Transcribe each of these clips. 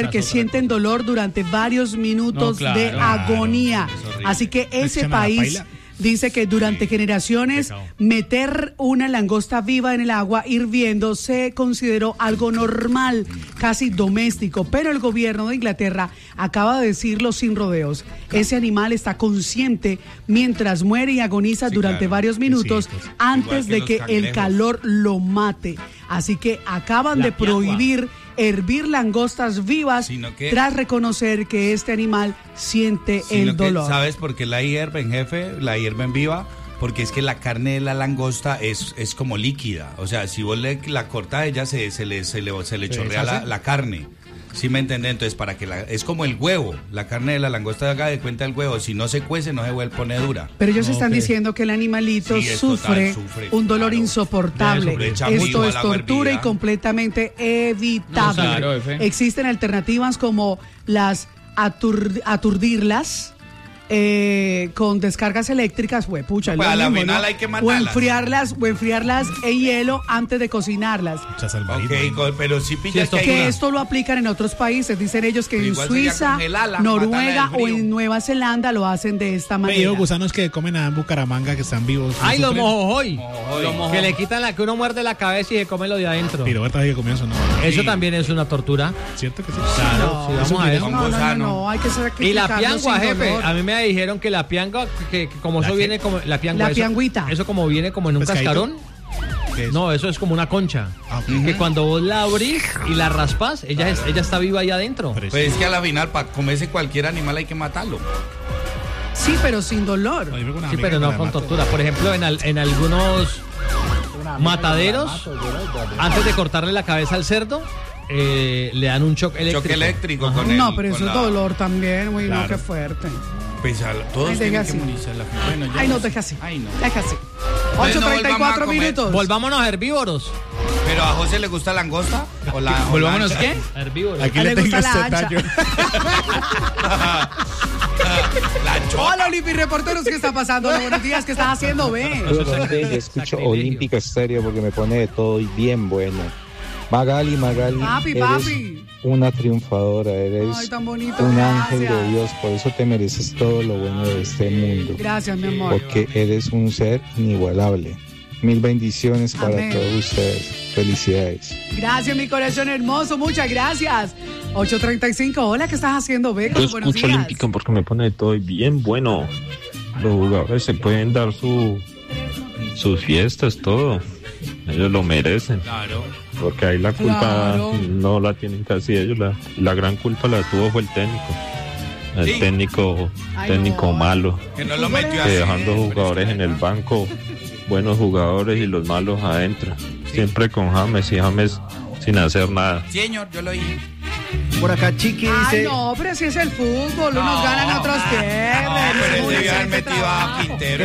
reconocer que sienten dolor durante varios minutos de agonía. Así que ese país dice que durante generaciones meter una langosta viva en el agua hirviendo se consideró algo normal, casi doméstico, pero el gobierno de Inglaterra acaba de decirlo sin rodeos. Ese animal está consciente mientras muere y agoniza durante varios minutos antes de que el calor lo mate. Así que acaban de prohibir hervir langostas vivas tras reconocer que este animal siente el dolor. ¿Sabes por qué la hierven, jefe? La hierven viva, porque es que la carne de la langosta es como líquida. O sea, si vos la cortas a ella se le chorrea la carne. ¿Sí me entiendes? Entonces, para que es como el huevo, la carne de la langosta haga de cuenta el huevo, si no se cuece no se pone dura. Pero ellos están diciendo que el animalito sufre un dolor insoportable. Esto es tortura y completamente evitable. Existen alternativas como las aturdirlas con descargas eléctricas, pucha, pues a la final hay que matarlas. o enfriarlas en hielo antes de cocinarlas. Pero sí pillas que esto lo aplican en otros países. Dicen ellos que en Suiza, Noruega o en Nueva Zelanda lo hacen de esta manera. Hay gusanos que comen en Bucaramanga que están vivos. ¡Ay, los mojojoy! Que le quitan que uno muerde la cabeza y se come lo de adentro. Eso también es una tortura. ¿Cierto que sí? Claro, vamos a eso. No, hay que ser. Y la piangua, jefe, a mí me dijeron que la piangua, que como eso viene como la piangüita, eso como viene como en un cascarón. No, eso es como una concha. Que cuando vos la abrís y la raspas, ella está viva ahí adentro. Pues es que a la final para comerse cualquier animal hay que matarlo. Sí, pero sin dolor. Sí, pero no con tortura. Por ejemplo, en algunos mataderos, antes de cortarle la cabeza al cerdo, le dan un shock eléctrico. Pero eso es dolor también, muy no, qué fuerte. Pues todos tienen que morirse. No, deja así. Deja así. 8:34 minutos. Volvámonos a herbívoros. ¿Pero a José le gusta langosta? ¿Volvámonos qué? Herbívoros. Aquí le gusta la ancha. Hola, Olimpia y reporteros, ¿qué está pasando? Buenos días, ¿qué estás haciendo? Escucho Olímpica Estéreo porque me pone de todo y bien bueno. Magali, eres una triunfadora, eres un ángel de Dios, por eso te mereces todo lo bueno de este mundo. Gracias, mi amor. Porque eres un ser inigualable. Mil bendiciones para todos ustedes. Felicidades. Gracias, mi corazón hermoso, muchas gracias. 8:35, hola, ¿qué estás haciendo, Beco? Yo escucho Olímpica porque me pone de todo y bien bueno. Los jugadores se pueden dar sus fiestas, todo. Ellos lo merecen. Claro. Porque ahí la culpa no la tienen casi ellos. La gran culpa la tuvo fue el técnico. El técnico malo. Que no lo metió así. Dejando jugadores en el banco, buenos jugadores y los malos adentro. Siempre con James y James sin hacer nada. Señor, yo lo oí. Por acá Chiqui dice... no, pero si es el fútbol, unos ganan, otros pierden. Pero él debía haber metido a Quintero.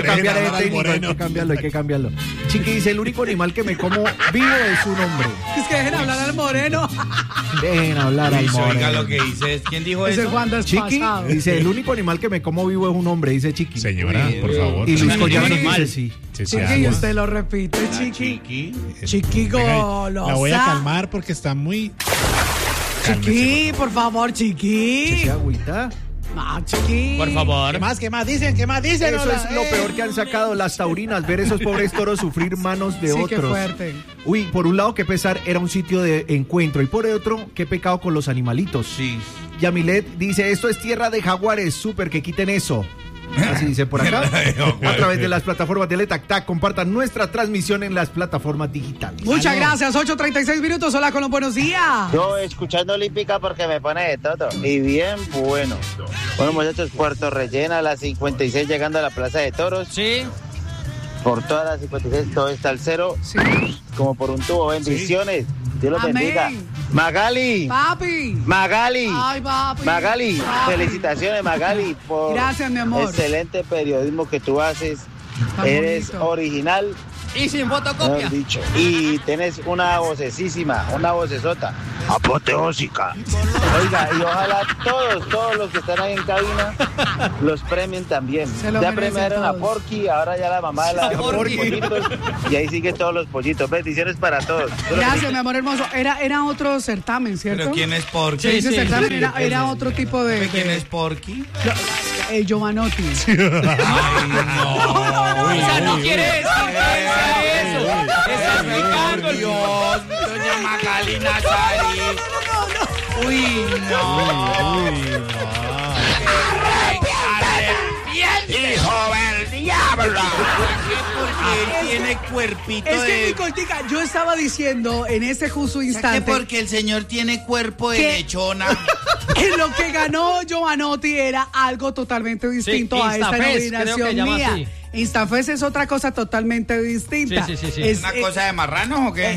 Hay que cambiarlo. Chiqui dice, el único animal que me como vivo es un hombre. Es que dejen hablar al moreno. Dejen hablar al moreno. Oiga lo que dice. ¿Quién dijo eso? Chiqui dice, el único animal que me como vivo es un hombre, dice Chiqui. Señora, por favor. Y Luis Collado dice sí. Chiqui, usted lo repite, Chiqui. Chiqui golosa. La voy a calmar porque está muy... Chiqui, por favor, Chiqui. Agüita. Chiqui. Por favor. ¿Qué más dicen? Eso es lo peor que han sacado las taurinas, ver esos pobres toros sufrir manos de otros. Qué fuerte. Uy, por un lado, qué pesar, era un sitio de encuentro. Y por otro, qué pecado con los animalitos. Sí. Yamilet dice, esto es tierra de jaguares, súper que quiten eso. Así dice por acá. A través de las plataformas de Letactac, compartan nuestra transmisión en las plataformas digitales. Muchas gracias, 8:36 minutos. Hola, con los buenos días. Yo escuchando Olímpica porque me pone de todo. Y bien bueno. Bueno, muchachos, Puerto Rellena, a las 56 llegando a la Plaza de Toros. Sí. Por todas las 56 todo está al cero. Sí. Como por un tubo. Bendiciones. Sí. Dios los bendiga. Magali. Papi. Magali. Ay, papi. Magali. Papi. Felicitaciones, Magali, por gracias, mi amor. excelente periodismo que tú haces. Tan eres bonito. Original. Y sin fotocopia. Dicho. Y tenés una vocesísima, una vocesota. apoteósica. Oiga, y ojalá todos los que están ahí en cabina los premien también. Ya premiaron a Porky, ahora ya la mamá de los pollitos, y ahí siguen todos los pollitos. Bendiciones para todos. Gracias, mi amor hermoso. Era otro certamen, ¿cierto? ¿Pero quién es Porky? Ese certamen era otro tipo de... ¿Quién es Porky? El Giovanotti. Ay, no. O sea, no quiere decir eso. Está explicando el Dios, doña Magali Nazari. Uy, no. ¡Hijo del diablo! Porque él tiene cuerpito Es que, Nicoltica, yo estaba diciendo en ese justo instante... porque el señor tiene cuerpo de lechona. En lo que ganó Giovanotti era algo totalmente distinto a esta nominación mía. Instafest es otra cosa totalmente distinta. Sí. ¿Es una cosa de marranos o qué?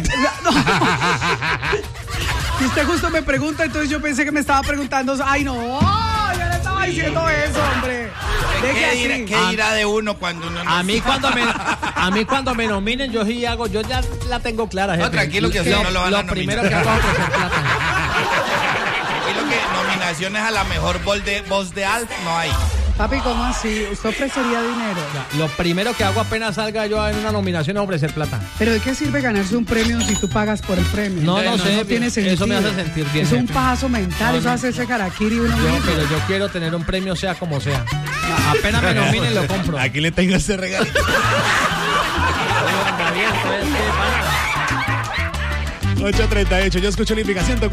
Y usted justo me pregunta, entonces yo pensé que me estaba preguntando. Ay, no, yo le estaba diciendo eso, hombre. ¿Qué dirá de uno cuando uno no a mí cuando me nominen, yo sí hago, yo ya la tengo clara, jefe. No, tranquilo que no lo van a nominar. Lo primero que hago es ofrecer plata. Tranquilo que nominaciones a la mejor voz de Alf no hay. Papi, ¿cómo así? ¿Usted ofrecería dinero? Lo primero que hago apenas salga yo en una nominación es ofrecer plata. ¿Pero de qué sirve ganarse un premio si tú pagas por el premio? No sé. No tiene sentido. Eso me hace sentir bien. Es un paso mental, eso hace ese harakiri uno mismo. Pero yo quiero tener un premio sea como sea. Apenas me nominen lo compro. Aquí le tengo ese regalito. 8:38, yo escucho la indicación.